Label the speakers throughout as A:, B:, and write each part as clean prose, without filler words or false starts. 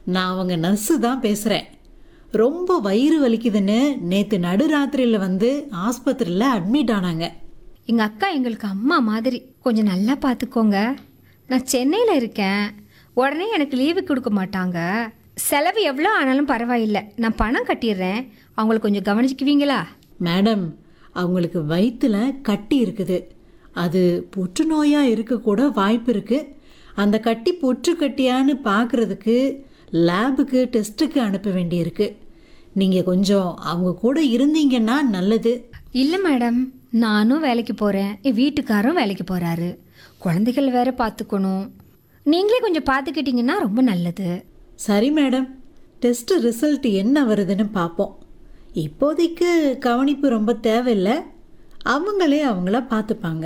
A: நான் அவங்க நர்ஸு தான் பேசுகிறேன். ரொம்ப வயிறு வலிக்குதுன்னு நேற்று நடுராத்திரியில் வந்து ஆஸ்பத்திரியில் அட்மிட் ஆனாங்க.
B: எங்கள் அக்கா எங்களுக்கு அம்மா மாதிரி. கொஞ்சம் நல்லா பார்த்துக்கோங்க. நான் சென்னையில் இருக்கேன். உடனே எனக்கு லீவு கொடுக்க மாட்டாங்க. செலவு எவ்வளோ ஆனாலும் பரவாயில்லை, நான் பணம் கட்டிடுறேன். அவங்கள கொஞ்சம் கவனிச்சுக்குவீங்களா?
A: மேடம், அவங்களுக்கு வயிற்றுல கட்டி இருக்குது. அது புற்றுநோயாக இருக்கக்கூட வாய்ப்பு இருக்குது. அந்த கட்டி புற்று கட்டியான்னு பார்க்குறதுக்கு லேபுக்கு டெஸ்ட்டுக்கு அனுப்ப வேண்டியிருக்கு. நீங்கள் கொஞ்சம் அவங்க கூட இருந்தீங்கன்னா நல்லது.
B: இல்லை மேடம், நானும் வேலைக்கு போகிறேன், என் வீட்டுக்காரும் வேலைக்கு போகிறாரு. குழந்தைகள் வேற பார்த்துக்கணும். நீங்களே கொஞ்சம் பார்த்துக்கிட்டிங்கன்னா ரொம்ப நல்லது.
A: சரி மேடம், டெஸ்ட் ரிசல்ட் என்ன வருதுன்னு பார்ப்போம். இப்போதைக்கு கவனிப்பு ரொம்ப தேவையில்லை, அவங்களே அவங்கள பார்த்துப்பாங்க.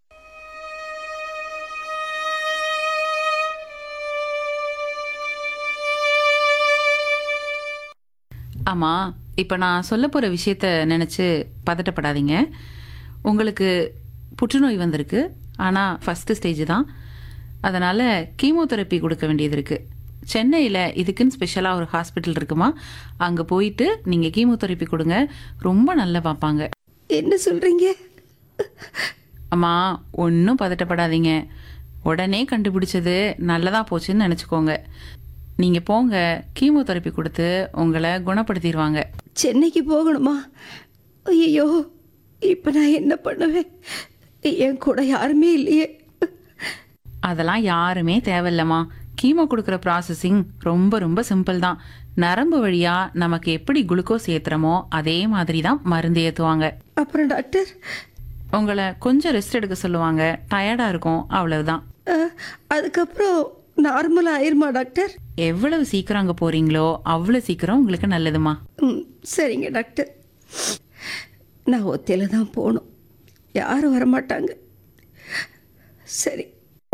C: ஆமாம், இப்போ நான் சொல்ல போகிற விஷயத்த நினச்சி பதட்டப்படாதீங்க. உங்களுக்கு புற்றுநோய் வந்திருக்கு, ஆனால் ஃபஸ்ட்டு ஸ்டேஜ் தான். அதனால் கீமோதெரப்பி கொடுக்க வேண்டியது இருக்குது. சென்னையில் இதுக்குன்னு ஸ்பெஷலாக ஒரு ஹாஸ்பிட்டல் இருக்குமா, அங்கே போயிட்டு நீங்கள் கீமோதெரப்பி கொடுங்க, ரொம்ப நல்லா பார்ப்பாங்க.
D: என்ன சொல்கிறீங்க?
C: அம்மா, ஒன்றும் பதட்டப்படாதீங்க. உடனே கண்டுபிடிச்சது நல்லதாக போச்சுன்னு நினச்சிக்கோங்க. நீங்கள் போங்க, கீமோதெரப்பி கொடுத்து உங்களை குணப்படுத்திடுவாங்க.
D: சென்னைக்கு போகணுமா? ஐயோ, இப்போ நான் என்ன பண்ணுவேன்? என் கூட யாருமே இல்லையே.
C: அதெல்லாம் யாருமே தேவையில்லம்மா. கீமோ கொடுக்குற ப்ராசஸிங் ரொம்ப ரொம்ப சிம்பிள் தான். நரம்பு வழியாக நமக்கு எப்படி குளுக்கோஸ் ஏற்றுறமோ அதே மாதிரி தான் மருந்து ஏற்றுவாங்க.
D: அப்புறம் டாக்டர்?
C: உங்களை கொஞ்சம் ரெஸ்ட் எடுக்க சொல்லுவாங்க, டயர்டாக இருக்கும், அவ்வளவுதான்.
D: அதுக்கப்புறம் நார்மல் ஆயிருமா டாக்டர்?
C: எவ்வளவு சீக்கிரம் அங்கே போகிறீங்களோ அவ்வளோ சீக்கிரம் உங்களுக்கு நல்லதுமா.
D: சரிங்க டாக்டர், நான் ஒத்தையில் தான் போகணும், யாரும் வரமாட்டாங்க. சரி.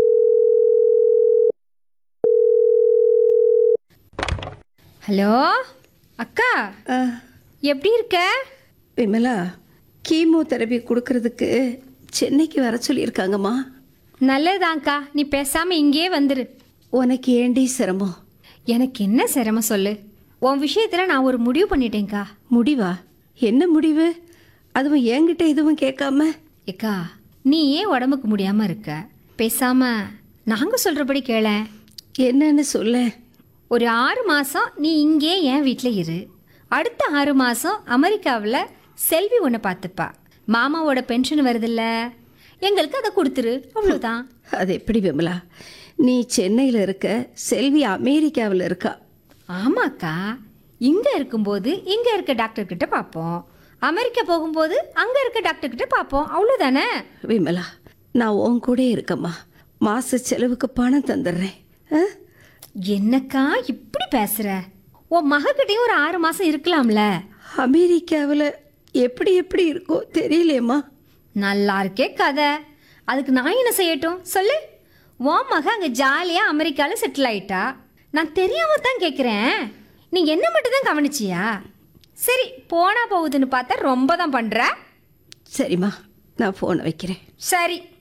B: ஹலோ அக்கா, எப்படி இருக்க?
D: விமலா, கீமோ தெரப்பி கொடுக்கறதுக்கு சென்னைக்கு வர சொல்லியிருக்காங்கம்மா.
B: நல்லதுதான்க்கா, நீ பேசாமல் இங்கேயே வந்துரு.
D: உனக்கு ஏண்டி சிரமம்?
B: எனக்கு என்ன சிரமம் சொல்லு. உன் விஷயத்தில் நான் ஒரு முடிவு பண்ணிட்டேன்க்கா.
D: முடிவா? என்ன முடிவு? அதுவும் என்கிட்ட எதுவும் கேட்காம?
B: ஏக்கா, நீ ஏன் உடம்புக்கு முடியாமல் இருக்க? பேசாமல் நாங்கள் சொல்கிறபடி கேள.
D: என்னன்னு சொல்ல.
B: ஒரு 6 மாதம் நீ இங்கே என் வீட்டில் இரு. அடுத்த 6 மாதம் அமெரிக்காவில் செல்வி ஒன்று பார்த்துப்பா. மாமாவோட பென்ஷன் வருதில்ல, எங்களுக்கு அதை கொடுத்துரு, அவ்வளோதான்.
D: அது எப்படி விமலா? நீ சென்னையில் இருக்க, செல்வி அமெரிக்காவில் இருக்கா.
B: ஆமாக்கா, இங்கே இருக்கும்போது இங்கே இருக்க டாக்டர்கிட்ட பார்ப்போம், அமெரிக்கா போகும்போது அங்கே இருக்க டாக்டர்கிட்ட பார்ப்போம், அவ்வளோதானே?
D: விமலா, நான் உன் கூட இருக்கம்மா. மாத செலவுக்கு பணம் தந்துடுறேன்.
B: என்னக்கா இப்படி பேசுகிற? உன் மகக்கிட்டையும் ஒரு 6 மாதம் இருக்கலாம்ல.
D: அமெரிக்காவில் எப்படி எப்படி இருக்கோ தெரியலையம்மா.
B: நல்லா இருக்கே கதை. அதுக்கு நான் என்ன செய்யட்டும் சொல்லு? உன் மக அங்கே ஜாலியாக அமெரிக்காவில் செட்டில் ஆயிட்டா. நான் தெரியாமல் தான் கேட்குறேன். நீ என்ன மட்டும் தான் கவனிச்சியா? சரி, போனா போகுதுன்னு பார்த்தா ரொம்ப தான் பண்ணுற.
D: சரிம்மா, நான் ஃபோனை வைக்கிறேன்.
B: சரி.